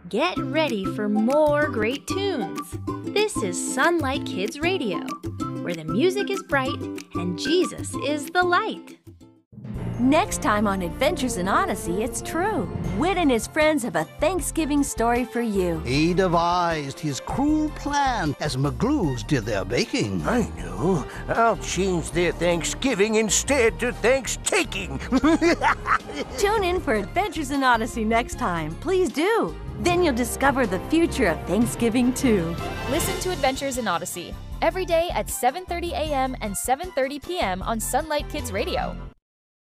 Get ready for more great tunes. This is Sunlight Kids Radio, where the music is bright and Jesus is the light. Next time on Adventures in Odyssey, it's true. Wit and his friends have a Thanksgiving story for you. He devised his cruel plan as McGlues did their baking. I know. I'll change their Thanksgiving instead to Thanks-taking. Tune in for Adventures in Odyssey next time. Please do. Then you'll discover the future of Thanksgiving, too. Listen to Adventures in Odyssey every day at 7:30 a.m. and 7:30 p.m. on Sunlight Kids Radio.